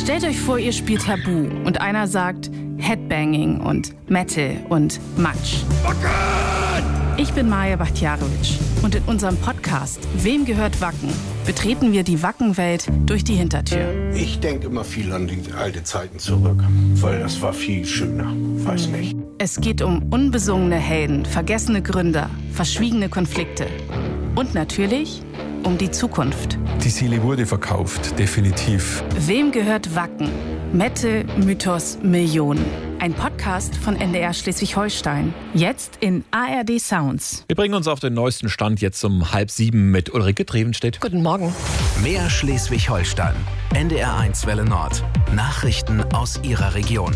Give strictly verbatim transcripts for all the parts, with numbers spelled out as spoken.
Stellt euch vor, ihr spielt Tabu und einer sagt Headbanging und Metal und Matsch. Ich bin Maja Bachtjarowitsch und in unserem Podcast Wem gehört Wacken? Betreten wir die Wackenwelt durch die Hintertür. Ich denke immer viel an die alten Zeiten zurück, weil das war viel schöner. Weiß nicht. Es geht um unbesungene Helden, vergessene Gründer, verschwiegene Konflikte und natürlich um die Zukunft. Die Seele wurde verkauft, definitiv. Wem gehört Wacken? Metal, Mythos, Millionen. Ein Podcast von N D R Schleswig-Holstein. Jetzt in A R D Sounds. Wir bringen uns auf den neuesten Stand jetzt um halb sieben mit Ulrike Drevenstedt. Guten Morgen. Mehr Schleswig-Holstein. N D R eins Welle Nord. Nachrichten aus Ihrer Region.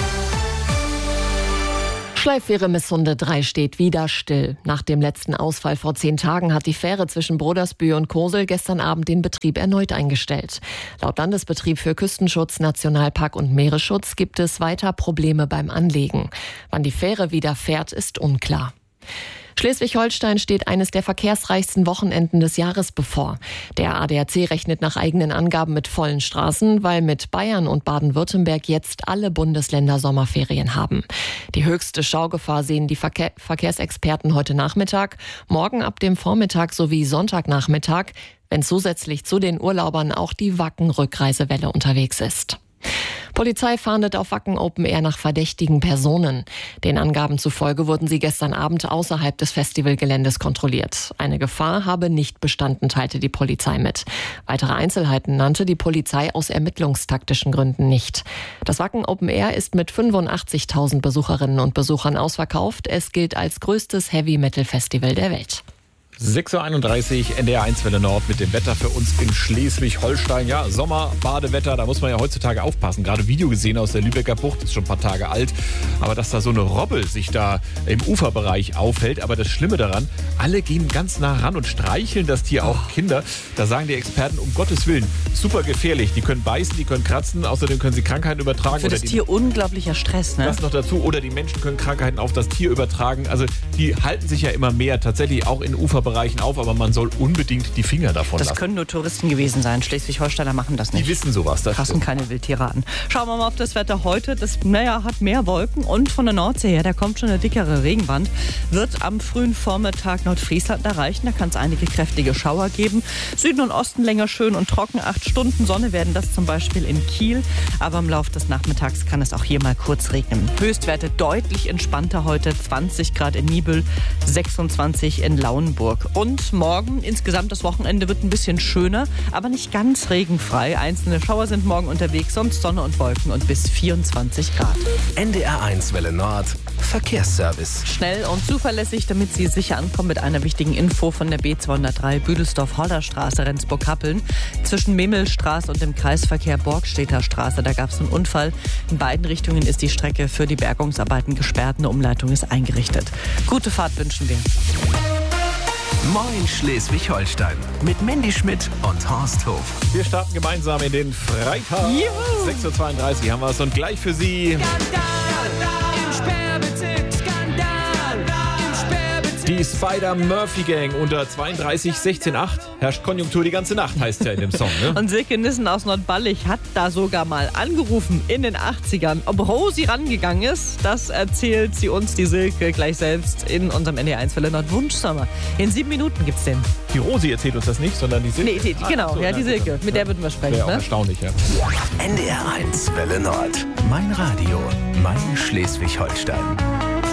Schleifwehre Missunde drei steht wieder still. Nach dem letzten Ausfall vor zehn Tagen hat die Fähre zwischen Brodersbühl und Kosel gestern Abend den Betrieb erneut eingestellt. Laut Landesbetrieb für Küstenschutz, Nationalpark und Meeresschutz gibt es weiter Probleme beim Anlegen. Wann die Fähre wieder fährt, ist unklar. Schleswig-Holstein steht eines der verkehrsreichsten Wochenenden des Jahres bevor. Der A D A C rechnet nach eigenen Angaben mit vollen Straßen, weil mit Bayern und Baden-Württemberg jetzt alle Bundesländer Sommerferien haben. Die höchste Schaugefahr sehen die Verkehr- Verkehrsexperten heute Nachmittag, morgen ab dem Vormittag sowie Sonntagnachmittag, wenn zusätzlich zu den Urlaubern auch die Wacken-Rückreisewelle unterwegs ist. Polizei fahndet auf Wacken Open Air nach verdächtigen Personen. Den Angaben zufolge wurden sie gestern Abend außerhalb des Festivalgeländes kontrolliert. Eine Gefahr habe nicht bestanden, teilte die Polizei mit. Weitere Einzelheiten nannte die Polizei aus ermittlungstaktischen Gründen nicht. Das Wacken Open Air ist mit fünfundachtzigtausend Besucherinnen und Besuchern ausverkauft. Es gilt als größtes Heavy-Metal-Festival der Welt. sechs Uhr einunddreißig, N D R eins Welle Nord mit dem Wetter für uns in Schleswig-Holstein. Ja, Sommer, Badewetter, da muss man ja heutzutage aufpassen. Gerade Video gesehen aus der Lübecker Bucht, ist schon ein paar Tage alt. Aber dass da so eine Robbe sich da im Uferbereich aufhält. Aber das Schlimme daran, alle gehen ganz nah ran und streicheln das Tier, auch Kinder. Da sagen die Experten, um Gottes Willen, super gefährlich. Die können beißen, die können kratzen, außerdem können sie Krankheiten übertragen. Für das oder Tier unglaublicher Stress, ne? Das noch dazu. Oder die Menschen können Krankheiten auf das Tier übertragen. Also die halten sich ja immer mehr tatsächlich auch in Uferbereichen auf, aber man soll unbedingt die Finger davon Das lassen. können nur Touristen gewesen sein. Schleswig-Holsteiner machen das nicht. Die wissen sowas. Das Fassen stimmt. keine Wildtiere an. Schauen wir mal auf das Wetter heute. Das naja, hat mehr Wolken und von der Nordsee her, da kommt schon eine dickere Regenwand. Wird am frühen Vormittag Nordfriesland erreichen. Da kann es einige kräftige Schauer geben. Süden und Osten länger schön und trocken. Acht Stunden Sonne werden das zum Beispiel in Kiel. Aber im Laufe des Nachmittags kann es auch hier mal kurz regnen. Höchstwerte deutlich entspannter heute. zwanzig Grad in Nibel, sechsundzwanzig in Lauenburg. Und morgen, insgesamt das Wochenende, wird ein bisschen schöner, aber nicht ganz regenfrei. Einzelne Schauer sind morgen unterwegs, sonst Sonne und Wolken und bis vierundzwanzig Grad. N D R eins Welle Nord. Verkehrsservice. Schnell und zuverlässig, damit Sie sicher ankommen, mit einer wichtigen Info von der B zweihundertdrei Büdelsdorf-Hollerstraße, Rendsburg-Kappeln. Zwischen Memmelstraße und dem Kreisverkehr Borgstedter Straße, da gab es einen Unfall. In beiden Richtungen ist die Strecke für die Bergungsarbeiten gesperrt. Eine Umleitung ist eingerichtet. Gute Fahrt wünschen wir. Moin Schleswig-Holstein. Mit Mandy Schmidt und Horst Hof. Wir starten gemeinsam in den Freitag. Juhu. sechs Uhr zweiunddreißig haben wir es und gleich für Sie die Spider-Murphy-Gang unter zweiunddreißig sechzehn acht. Herrscht Konjunktur die gange Nacht, heißt ja in dem Song. Ne? Und Silke Nissen aus Nordballig hat da sogar mal angerufen in den achtzigern. Ob Rosi rangegangen ist, das erzählt sie uns, die Silke, gleich selbst in unserem N D R eins Welle Nord Wunschsommer. In sieben Minuten gibt's den. Die Rosi erzählt uns das nicht, sondern die Silke. Nee, die, die, genau, Ah, so, ja, die na, Silke. gut. Mit der würden wir sprechen. Wäre auch Ne? erstaunlich, ja. N D R eins Welle Nord. Mein Radio. Mein Schleswig-Holstein.